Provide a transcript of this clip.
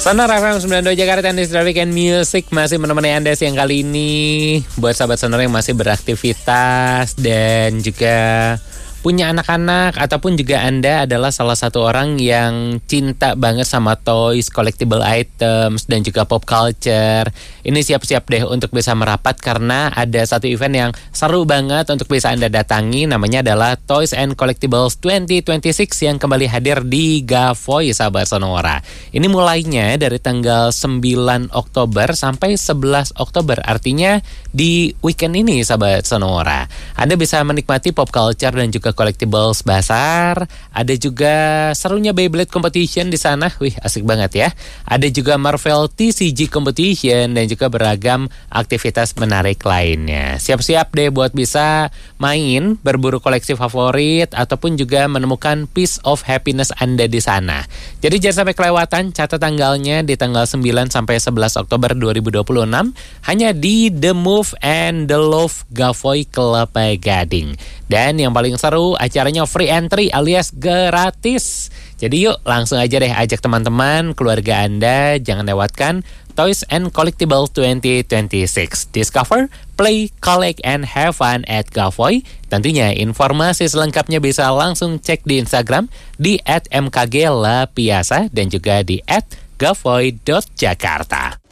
Sonora FM 92 Jakarta and Traffic and Music masih menemani Anda siang kali ini. Buat sahabat Sonora yang masih beraktivitas dan juga punya anak-anak, ataupun juga Anda adalah salah satu orang yang cinta banget sama toys, collectible items, dan juga pop culture. Ini siap-siap deh untuk bisa merapat karena ada satu event yang seru banget untuk bisa Anda datangi. Namanya adalah Toys and Collectibles 2026 yang kembali hadir di Gavoy, sahabat Sonora. Ini mulainya dari tanggal 9 Oktober sampai 11 Oktober. Artinya di weekend ini, sahabat Sonora. Anda bisa menikmati pop culture dan juga collectibles bazar. Ada juga serunya Beyblade competition di sana. Wih, asik banget ya. Ada juga Marvel TCG competition dan juga beragam aktivitas menarik lainnya. Siap-siap deh buat bisa main, berburu koleksi favorit, ataupun juga menemukan piece of happiness Anda di sana. Jadi jangan sampai kelewatan, catat tanggalnya di tanggal 9 sampai 11 Oktober 2026 hanya di The Move and The Love Gavoy Kelapa Gading. Dan yang paling seru, acaranya free entry alias gratis. Jadi yuk langsung aja deh ajak teman-teman, keluarga Anda, jangan lewatkan Toys and Collectibles 2026. Discover, play, collect, and have fun at Gavoy. Tentunya informasi selengkapnya bisa langsung cek di Instagram di @mkglapiasa dan juga di @gavoy.jakarta.